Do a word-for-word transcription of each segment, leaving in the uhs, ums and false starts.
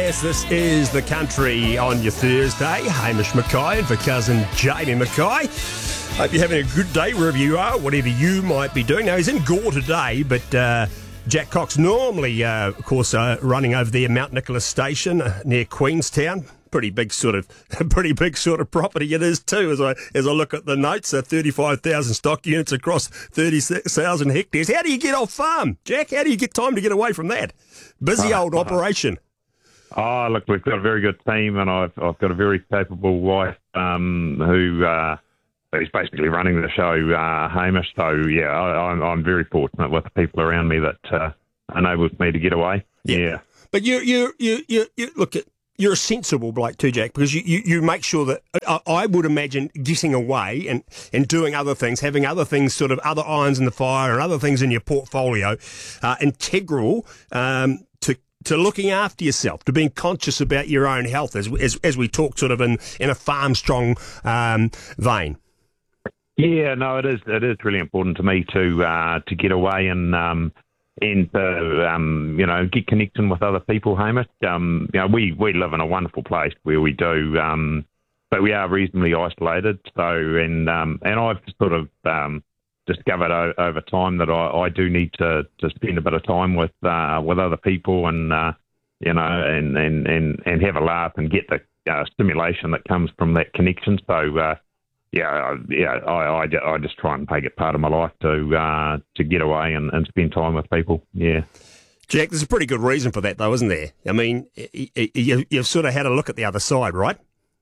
Yes, this is The Country on your Thursday. Hamish Mackay and for cousin Jamie Mackay. Hope you're having a good day wherever you are, whatever you might be doing. Now, he's in Gore today, but uh, Jack Cox normally, uh, of course, uh, running over there, Mount Nicholas Station uh, near Queenstown. Pretty big sort of, pretty big sort of property it is too. As I as I look at the notes, uh, thirty-five thousand stock units across thirty-six thousand hectares. How do you get off farm, Jack? How do you get time to get away from that busy old uh, operation? Oh, look, we've got a very good team, and I've I've got a very capable wife um, who uh, who's basically running the show, uh, Hamish. So yeah, I, I'm I'm very fortunate with the people around me that uh, enables me to get away. Yeah, yeah. But you you you you, you look at. You're a sensible bloke too, Jack, because you, you, you make sure that, I, I would imagine getting away and, and doing other things, having other things, sort of other irons in the fire and other things in your portfolio, uh, integral um, to to looking after yourself, to being conscious about your own health, as as, as we talk sort of in, in a farm-strong um, vein. Yeah, no, it is it is really important to me to uh, to get away and... Um, and to, um, you know, get connection with other people, Hamish. Um, you know, we, we live in a wonderful place where we do, um, but we are reasonably isolated. So, and um, and I've sort of um, discovered o- over time that I, I do need to, to spend a bit of time with uh, with other people and, uh, you know, and, and, and, and have a laugh and get the uh, stimulation that comes from that connection. So, uh, Yeah, yeah. I, I, I just try and make it part of my life to uh, to get away and, and spend time with people. Yeah, Jack, there's a pretty good reason for that, though, isn't there? I mean, you, you've sort of had a look at the other side, right?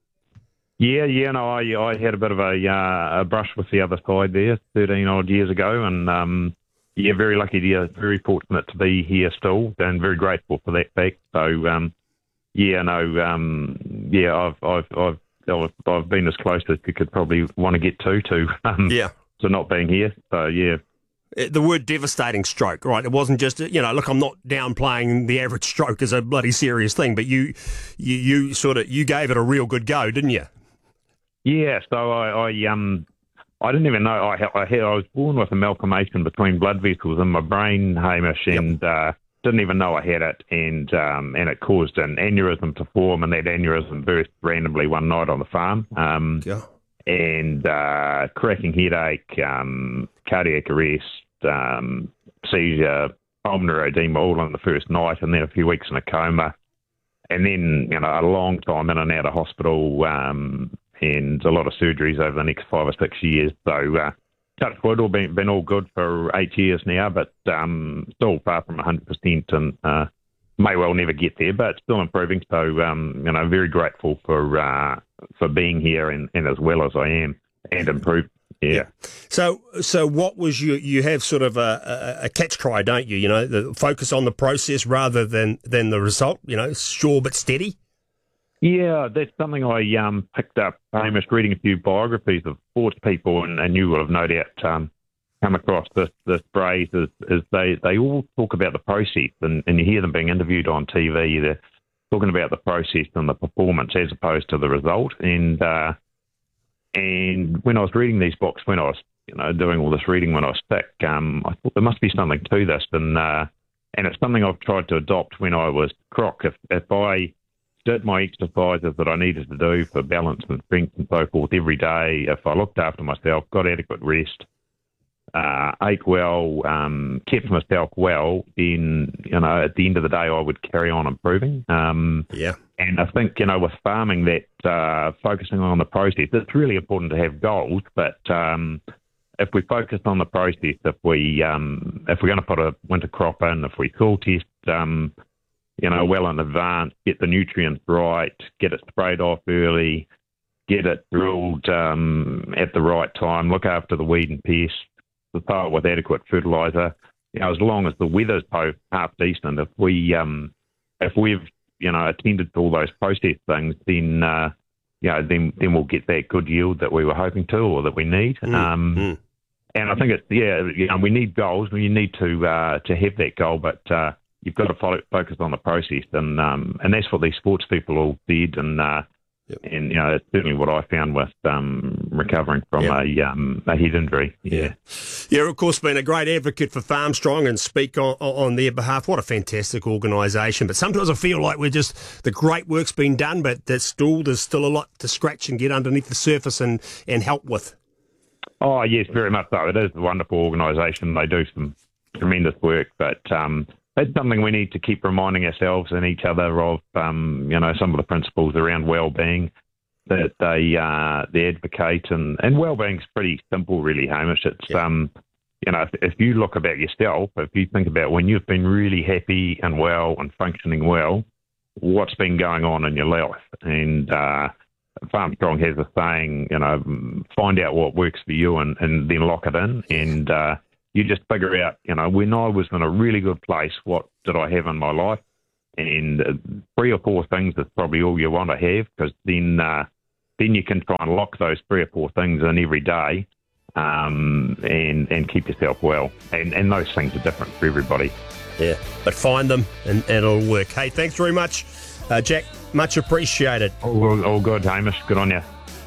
Yeah, yeah. No, I I had a bit of a uh, a brush with the other side there, thirteen odd years ago, and um, yeah, very lucky to very fortunate to be here still, and very grateful for that fact. So, um, yeah, no, um, yeah, I've I've I've. I've been as close as you could probably want to get to, to, um, yeah. to not being here. So, yeah. The word devastating stroke, right? It wasn't just, you know, look, I'm not downplaying the average stroke as a bloody serious thing, but you you, you sort of, you gave it a real good go, didn't you? Yeah, so I, I um I didn't even know, I, I, had, I was born with a malformation between blood vessels in my brain, Hamish, yep. and uh, didn't even know I had it, and um, and it caused an aneurysm to form, and that aneurysm burst randomly one night on the farm. Um, yeah. And uh, cracking headache, um, cardiac arrest, um, seizure, pulmonary edema all on the first night, and then a few weeks in a coma. And then, you know, a long time in and out of hospital, um, and a lot of surgeries over the next five or six years. So, uh, touch wood, all been, been all good for eight years now, but um, still far from one hundred percent, and uh, may well never get there, but still improving. So, um, you know, very grateful for uh, for being here and, and as well as I am, and improved. Yeah. yeah. So, so what was you? You have sort of a, a, a catch cry, don't you? You know, the focus on the process rather than than the result. You know, sure but steady. Yeah, that's something I um, picked up, Hamish, reading a few biographies of sports people, and, and you will have no doubt um, come across this, this phrase, is, is they, they all talk about the process, and, and you hear them being interviewed on T V, they're talking about the process and the performance as opposed to the result. And uh, and when I was reading these books, when I was you know doing all this reading when I was sick, um, I thought there must be something to this, and uh, and it's something I've tried to adopt when I was croc. If, if I did my exercises that I needed to do for balance and strength and so forth every day, if I looked after myself, got adequate rest, uh, ate well, um, kept myself well, then, you know, at the end of the day, I would carry on improving. Um, yeah. And I think, you know, with farming, that uh, focusing on the process, it's really important to have goals, but um, if we focus on the process, if, we, um, if we're going to put a winter crop in, if we soil test, um, you know, well in advance, get the nutrients right, get it sprayed off early, get it drilled um, at the right time, look after the weed and pest, supply it with adequate fertiliser. You know, as long as the weather's half decent, if we um, if we've you know attended to all those process things, then uh, you know then then we'll get that good yield that we were hoping to or that we need. Mm, um, mm. And I think it's yeah, you know, we need goals. We need to uh, to have that goal, but uh, you've got to follow, focus on the process, and um, and that's what these sports people all did. And uh, Yep. And, you know, that's certainly what I found with um, recovering from yep. a, um, a head injury. Yeah. Yeah, of course, been a great advocate for Farmstrong and speak on, on their behalf. What a fantastic organisation. But sometimes I feel like we're just, the great work's been done, but there's still, there's still a lot to scratch and get underneath the surface and, and help with. Oh, yes, very much so. It is a wonderful organisation. They do some tremendous work, but um, it's something we need to keep reminding ourselves and each other of, um, you know, some of the principles around well-being that they uh, they advocate. And, and well-being's pretty simple, really, Hamish. It's, yeah. um, you know, if, if you look about yourself, if you think about when you've been really happy and well and functioning well, what's been going on in your life? And uh, Farmstrong has a saying, you know, find out what works for you and, and then lock it in. And uh, you just figure out, you know, when I was in a really good place, what did I have in my life? And uh, three or four things is probably all you want to have, because then uh, then you can try and lock those three or four things in every day um, and and keep yourself well. And, and those things are different for everybody. Yeah, but find them and, and it'll work. Hey, thanks very much, uh, Jack. Much appreciated. All, all good, Hamish. Good on you.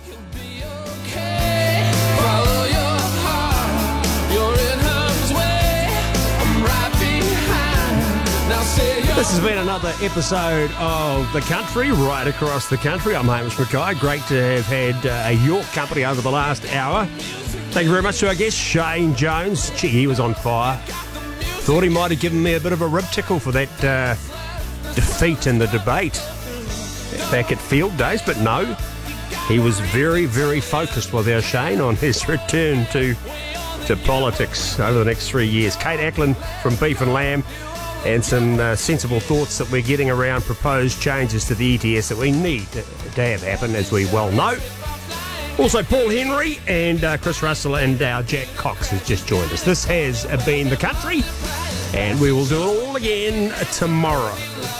This has been another episode of The Country, right across the country. I'm Hamish Mackay. Great to have had uh, your company over the last hour. Thank you very much to our guest, Shane Jones. Gee, he was on fire. Thought he might have given me a bit of a rib tickle for that uh, defeat in the debate back at Field Days, but no. He was very, very focused with our Shane on his return to, to politics over the next three years. Kate Ackland from Beef and Lamb. And some uh, sensible thoughts that we're getting around proposed changes to the E T S that we need to, to have happen, as we well know. Also, Paul Henry and uh, Chris Russell and our Jack Cox has just joined us. This has been The Country, and we will do it all again tomorrow.